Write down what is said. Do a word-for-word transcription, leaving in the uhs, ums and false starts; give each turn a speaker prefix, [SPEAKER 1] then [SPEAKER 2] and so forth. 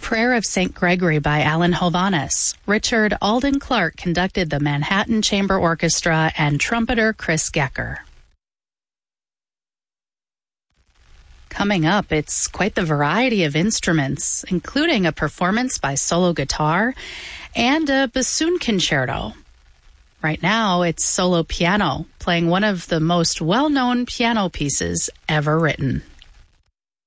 [SPEAKER 1] Prayer of Saint Gregory by Alan Hovhaness. Richard Alden Clark conducted the Manhattan Chamber Orchestra and trumpeter Chris Gecker. Coming up, it's quite the variety of instruments, including a performance by solo guitar and a bassoon concerto. Right now, it's solo piano, playing one of the most well-known piano pieces ever written.